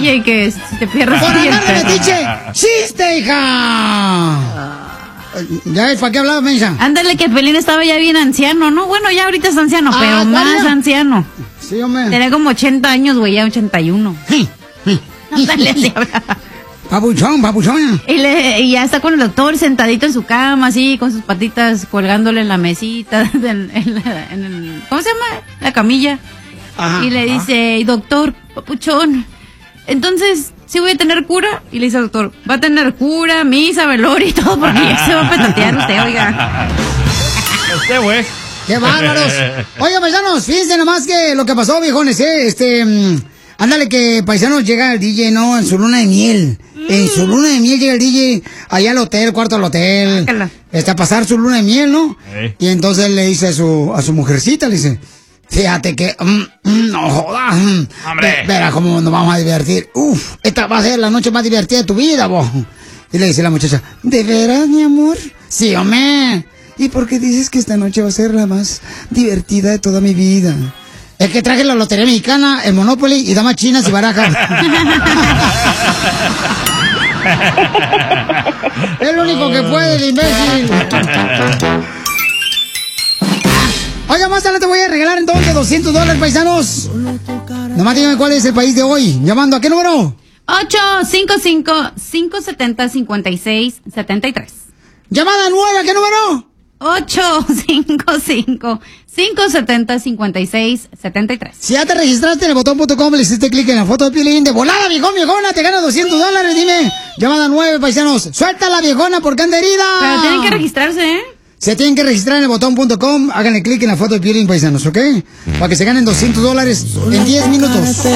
DJ que si te pierdes. ¡Por andar de metiche! ¡Chiste, hija! Ya, ¿para qué hablaba, mensa? Ándale, que Pelín estaba ya bien anciano, ¿no? Bueno, ya ahorita es anciano, pero más anciano. Sí, hombre. Tenía como 80 años, güey, ya 81. Ándale, así hablaba. Papuchón. Y ya está con el doctor sentadito en su cama, así, con sus patitas colgándole en la mesita, ¿cómo se llama? La camilla. Ajá, y le dice, doctor, papuchón, entonces, ¿sí voy a tener cura? Y le dice al doctor, va a tener cura, misa, velorio y todo, porque ya se va a petatear usted, oiga. Usted, güey. ¡Qué bárbaros! Oiga, paisanos, fíjense nomás que lo que pasó, viejones, ándale que paisanos llega el DJ, ¿no? En su luna de miel. En su luna de miel llega el DJ allá al hotel, cuarto al hotel. A pasar su luna de miel, ¿no? Y entonces le dice a su mujercita, le dice, fíjate que, no jodas. Verá cómo nos vamos a divertir. Uf, esta va a ser la noche más divertida de tu vida, vos. Y le dice la muchacha, ¿de veras, mi amor? Sí, hombre. ¿Y por qué dices que esta noche va a ser la más divertida de toda mi vida? Es que traje la lotería mexicana, el Monopoly y damas chinas y barajas. Es lo único que puede, el imbécil. Oiga, más tarde te voy a regalar entonces $200, paisanos. Nomás dígame cuál es el país de hoy. ¿Llamando a qué número? 855-570-5673. Llamada 9, ¿a qué número? 855-570-5673. Si ya te registraste en el botón.com, le hiciste clic en la foto de Piolín, de volada, viejona, te gana $200. Dime, llamada 9, paisanos. Suelta la viejona porque anda herida. Pero tienen que registrarse, ¿eh? Se tienen que registrar en el botón.com, háganle clic en la foto de Piolín, paisanos, ¿ok? Para que se ganen $200 en 10 minutos.